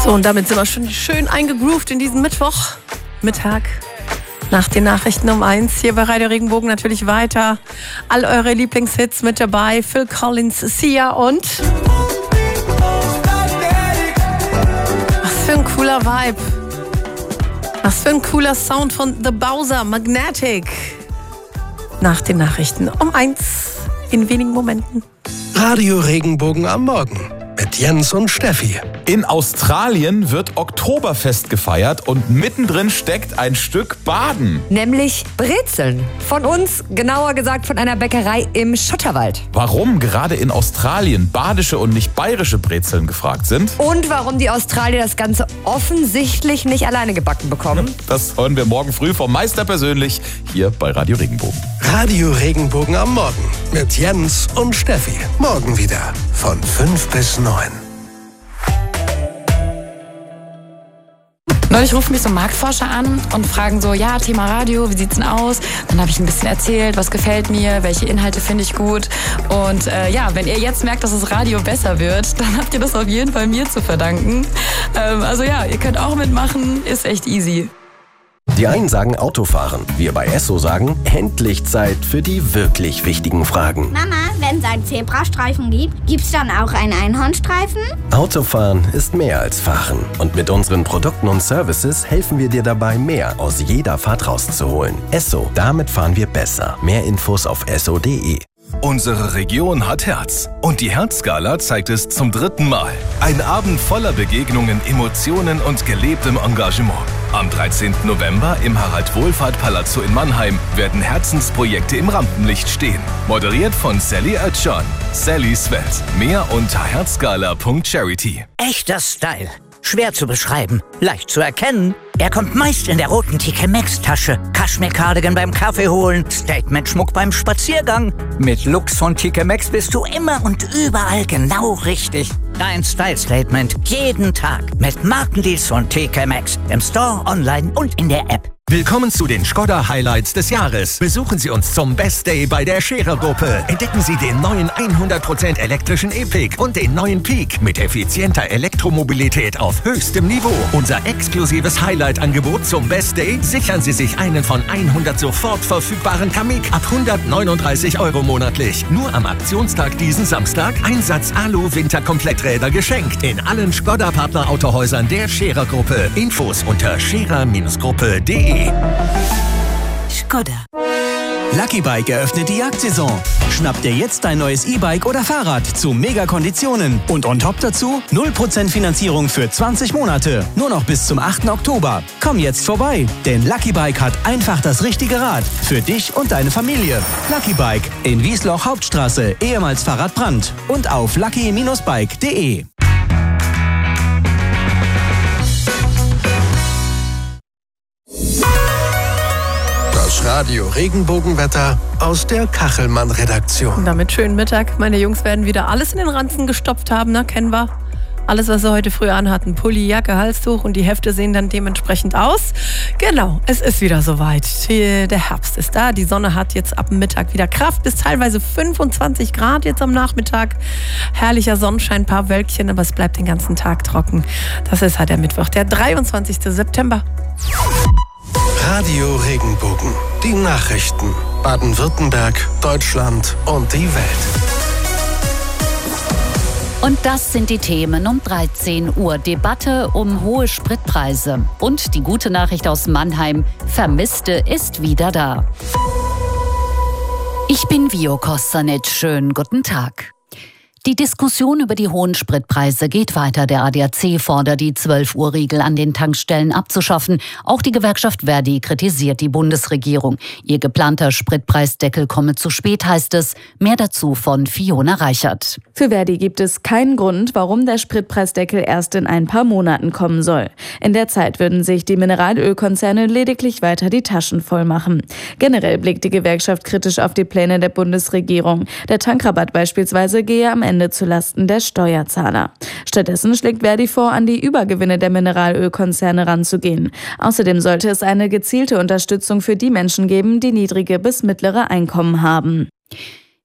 So, und damit sind wir schon schön eingegroovt in diesen Mittwochmittag. Nach den Nachrichten um 1 hier bei Radio Regenbogen natürlich weiter. All eure Lieblingshits mit dabei. Phil Collins, Sia und... Was für ein cooler Vibe. Was für ein cooler Sound von The Bowser, Magnetic. Nach den Nachrichten um 1 in wenigen Momenten. Radio Regenbogen am Morgen mit Jens und Steffi. In Australien wird Oktoberfest gefeiert und mittendrin steckt ein Stück Baden. Nämlich Brezeln. Von uns, genauer gesagt von einer Bäckerei im Schotterwald. Warum gerade in Australien badische und nicht bayerische Brezeln gefragt sind? Und warum die Australier das Ganze offensichtlich nicht alleine gebacken bekommen? Das hören wir morgen früh vom Meister persönlich hier bei Radio Regenbogen. Radio Regenbogen am Morgen mit Jens und Steffi. Morgen wieder von 5 bis 9. Neulich rufen mich so Marktforscher an und fragen so, ja, Thema Radio, wie sieht's denn aus? Dann habe ich ein bisschen erzählt, was gefällt mir, welche Inhalte finde ich gut. Und wenn ihr jetzt merkt, dass das Radio besser wird, dann habt ihr das auf jeden Fall mir zu verdanken. Ihr könnt auch mitmachen, ist echt easy. Die einen sagen Autofahren, wir bei Esso sagen, endlich Zeit für die wirklich wichtigen Fragen. Mama, wenn es einen Zebrastreifen gibt, gibt's dann auch einen Einhornstreifen? Autofahren ist mehr als Fahren. Und mit unseren Produkten und Services helfen wir dir dabei, mehr aus jeder Fahrt rauszuholen. Esso, damit fahren wir besser. Mehr Infos auf esso.de. Unsere Region hat Herz. Und die Herzgala zeigt es zum 3. Mal. Ein Abend voller Begegnungen, Emotionen und gelebtem Engagement. Am 13. November im Harald-Wohlfahrt-Palazzo in Mannheim werden Herzensprojekte im Rampenlicht stehen. Moderiert von Sally Oetschan. Sallys Welt. Mehr unter herzgala.charity. Echter Style. Schwer zu beschreiben, leicht zu erkennen. Er kommt meist in der roten TK Maxx-Tasche. Kaschmir-Cardigan beim Kaffee holen, Statement-Schmuck beim Spaziergang. Mit Looks von TK Maxx bist du immer und überall genau richtig. Dein Style-Statement jeden Tag mit Markendeals von TK Maxx. Im Store, online und in der App. Willkommen zu den Skoda-Highlights des Jahres. Besuchen Sie uns zum Best Day bei der Scherer-Gruppe. Entdecken Sie den neuen 100% elektrischen E-Pick und den neuen Peak mit effizienter Elektromobilität auf höchstem Niveau. Unser exklusives Highlight-Angebot zum Best Day: sichern Sie sich einen von 100 sofort verfügbaren Kamiq ab 139 € monatlich. Nur am Aktionstag diesen Samstag Einsatz Alu-Winterkompletträder geschenkt. In allen Skoda-Partner-Autohäusern der Scherer-Gruppe. Infos unter scherer-gruppe.de. Skoda. Lucky Bike eröffnet die Jagdsaison. Schnapp dir jetzt dein neues E-Bike oder Fahrrad zu Mega-Konditionen. Und on top dazu 0% Finanzierung für 20 Monate. Nur noch bis zum 8. Oktober. Komm jetzt vorbei, denn Lucky Bike hat einfach das richtige Rad für dich und deine Familie. Lucky Bike in Wiesloch Hauptstraße, ehemals Fahrradbrand. Und auf lucky-bike.de. Radio Regenbogenwetter aus der Kachelmann-Redaktion. Und damit schönen Mittag. Meine Jungs werden wieder alles in den Ranzen gestopft haben, ne? Kennen wir. Alles, was sie heute früh anhatten. Pulli, Jacke, Halstuch und die Hefte sehen dann dementsprechend aus. Genau, es ist wieder soweit. Der Herbst ist da. Die Sonne hat jetzt ab Mittag wieder Kraft. Bis teilweise 25 Grad jetzt am Nachmittag. Herrlicher Sonnenschein, ein paar Wölkchen, aber es bleibt den ganzen Tag trocken. Das ist halt der Mittwoch, der 23. September. Radio Regenbogen. Die Nachrichten. Baden-Württemberg, Deutschland und die Welt. Und das sind die Themen um 13 Uhr. Debatte um hohe Spritpreise. Und die gute Nachricht aus Mannheim: Vermisste ist wieder da. Ich bin Vio Kostanic. Schönen guten Tag. Die Diskussion über die hohen Spritpreise geht weiter. Der ADAC fordert, die 12-Uhr-Regel an den Tankstellen abzuschaffen. Auch die Gewerkschaft Verdi kritisiert die Bundesregierung. Ihr geplanter Spritpreisdeckel komme zu spät, heißt es. Mehr dazu von Fiona Reichert. Für Verdi gibt es keinen Grund, warum der Spritpreisdeckel erst in ein paar Monaten kommen soll. In der Zeit würden sich die Mineralölkonzerne lediglich weiter die Taschen voll machen. Generell blickt die Gewerkschaft kritisch auf die Pläne der Bundesregierung. Der Tankrabatt beispielsweise gehe am Ende zulasten der Steuerzahler. Stattdessen schlägt Verdi vor, an die Übergewinne der Mineralölkonzerne ranzugehen. Außerdem sollte es eine gezielte Unterstützung für die Menschen geben, die niedrige bis mittlere Einkommen haben.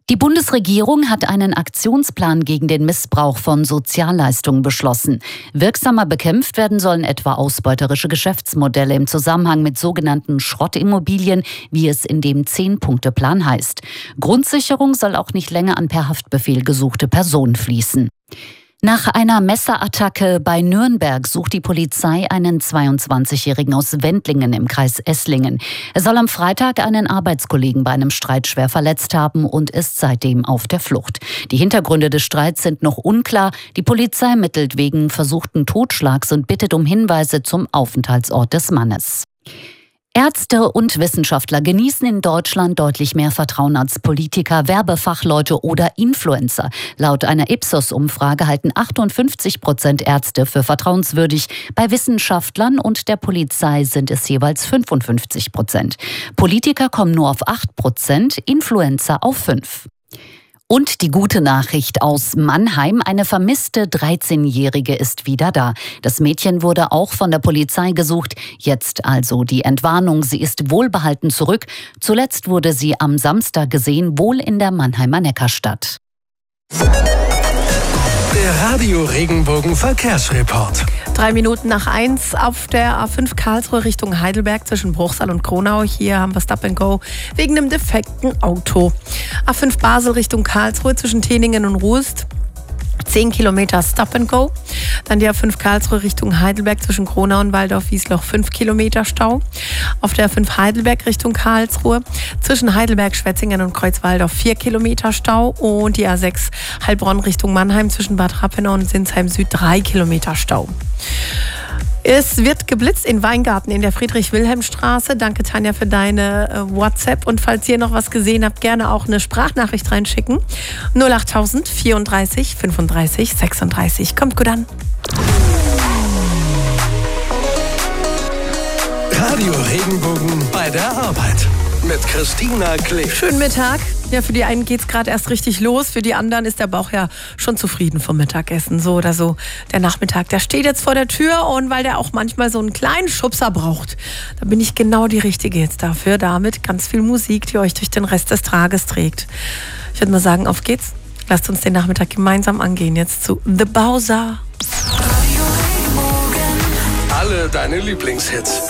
Die Bundesregierung hat einen Aktionsplan gegen den Missbrauch von Sozialleistungen beschlossen. Wirksamer bekämpft werden sollen etwa ausbeuterische Geschäftsmodelle im Zusammenhang mit sogenannten Schrottimmobilien, wie es in dem 10-Punkte-Plan heißt. Grundsicherung soll auch nicht länger an per Haftbefehl gesuchte Personen fließen. Nach einer Messerattacke bei Nürnberg sucht die Polizei einen 22-Jährigen aus Wendlingen im Kreis Esslingen. Er soll am Freitag einen Arbeitskollegen bei einem Streit schwer verletzt haben und ist seitdem auf der Flucht. Die Hintergründe des Streits sind noch unklar. Die Polizei ermittelt wegen versuchten Totschlags und bittet um Hinweise zum Aufenthaltsort des Mannes. Ärzte und Wissenschaftler genießen in Deutschland deutlich mehr Vertrauen als Politiker, Werbefachleute oder Influencer. Laut einer Ipsos-Umfrage halten 58% Ärzte für vertrauenswürdig. Bei Wissenschaftlern und der Polizei sind es jeweils 55%. Politiker kommen nur auf 8%, Influencer auf 5%. Und die gute Nachricht aus Mannheim, eine vermisste 13-Jährige ist wieder da. Das Mädchen wurde auch von der Polizei gesucht. Jetzt also die Entwarnung, sie ist wohlbehalten zurück. Zuletzt wurde sie am Samstag gesehen, wohl in der Mannheimer Neckarstadt. Der Radio Regenbogen Verkehrsreport. 3 Minuten nach 1 auf der A5 Karlsruhe Richtung Heidelberg zwischen Bruchsal und Kronau. Hier haben wir Stop and Go wegen einem defekten Auto. A5 Basel Richtung Karlsruhe zwischen Teningen und Ruest. 10 Kilometer Stop and Go. Dann die A5 Karlsruhe Richtung Heidelberg zwischen Kronau und Waldorf-Wiesloch 5 Kilometer Stau. Auf der A5 Heidelberg Richtung Karlsruhe zwischen Heidelberg, Schwetzingen und Kreuzwaldorf 4 Kilometer Stau. Und die A6 Heilbronn Richtung Mannheim zwischen Bad Rappenau und Sinsheim Süd 3 Kilometer Stau. Es wird geblitzt in Weingarten in der Friedrich-Wilhelm-Straße. Danke, Tanja, für deine WhatsApp. Und falls ihr noch was gesehen habt, gerne auch eine Sprachnachricht reinschicken. 08000 34 35 36. Kommt gut an. Radio Regenbogen bei der Arbeit. Mit Christina Klee. Schönen Mittag. Ja, für die einen geht's gerade erst richtig los, für die anderen ist der Bauch ja schon zufrieden vom Mittagessen, so oder so. Der Nachmittag, der steht jetzt vor der Tür und weil der auch manchmal so einen kleinen Schubser braucht, da bin ich genau die Richtige jetzt dafür, damit ganz viel Musik, die euch durch den Rest des Tages trägt. Ich würde mal sagen, auf geht's. Lasst uns den Nachmittag gemeinsam angehen, jetzt zu The Bowser. Alle deine Lieblingshits.